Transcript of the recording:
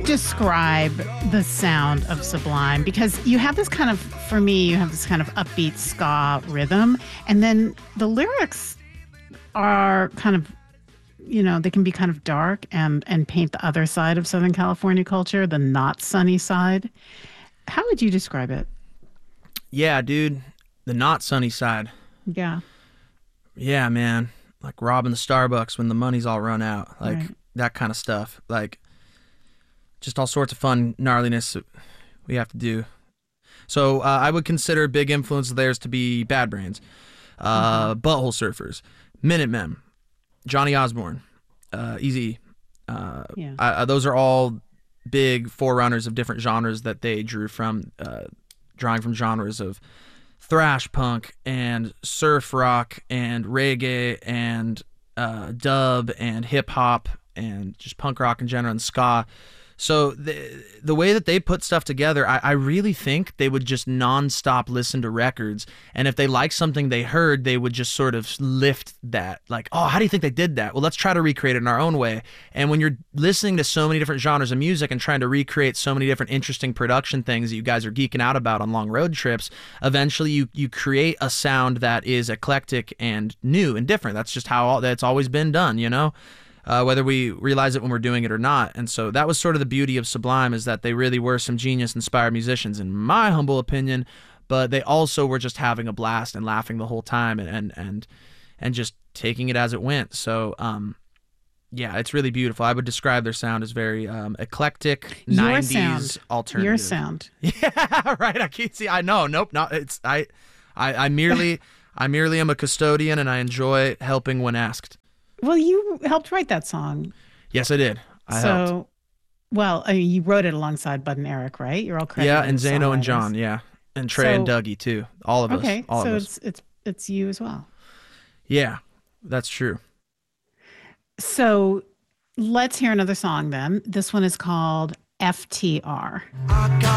describe the sound of Sublime? Because you have this kind of, for me, you have this kind of upbeat ska rhythm, and then the lyrics are kind of, they can be kind of dark and paint the other side of Southern California culture, the not sunny side. How would you describe it? Yeah, dude, the not sunny side. Yeah. Yeah, man. Like robbing the Starbucks when the money's all run out. Like that kind of stuff. Like just all sorts of fun gnarliness that we have to do. So I would consider big influence of theirs to be Bad Brains, Butthole Surfers, Minutemen, Johnny Osborne, Eazy. Those are all big forerunners of different genres that they drew from, drawing from genres of thrash punk and surf rock and reggae and dub and hip hop and just punk rock in general and ska. So the way that they put stuff together, I really think they would just nonstop listen to records. And if they liked something they heard, they would just sort of lift that. Like, oh, how do you think they did that? Well, let's try to recreate it in our own way. And when you're listening to so many different genres of music and trying to recreate so many different interesting production things that you guys are geeking out about on long road trips, eventually you create a sound that is eclectic and new and different. That's just how that's always been done, whether we realize it when we're doing it or not. And so that was sort of the beauty of Sublime, is that they really were some genius-inspired musicians, in my humble opinion, but they also were just having a blast and laughing the whole time and just taking it as it went. So, yeah, it's really beautiful. I would describe their sound as very eclectic, Your 90s sound. alternative. Your sound. Yeah, right. I can't see. I know. Nope. Not. It's. I merely am a custodian, and I enjoy helping when asked. Well, you helped write that song. Yes, I did. I helped. Well, I mean, you wrote it alongside Bud and Eric, right? You're all credited. Yeah, and as Zano and songwriters. John, yeah. And Trey and Dougie, too. All of us. Okay, All so of us. it's you as well. Yeah, that's true. So let's hear another song then. This one is called FTR.